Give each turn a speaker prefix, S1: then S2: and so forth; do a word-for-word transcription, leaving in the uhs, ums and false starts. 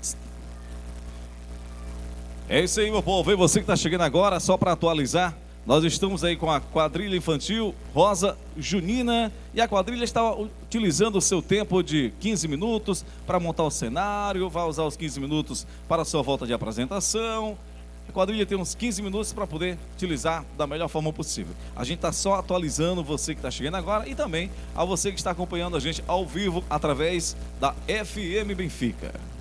S1: É isso aí, meu povo. E você que está chegando agora, só para atualizar, nós estamos aí com a quadrilha infantil Rosa Junina e a quadrilha está utilizando o seu tempo de quinze minutos para montar o cenário, vai usar os quinze minutos para a sua volta de apresentação. A quadrilha tem uns quinze minutos para poder utilizar da melhor forma possível. A gente está só atualizando você que está chegando agora e também a você que está acompanhando a gente ao vivo através da F M Benfica.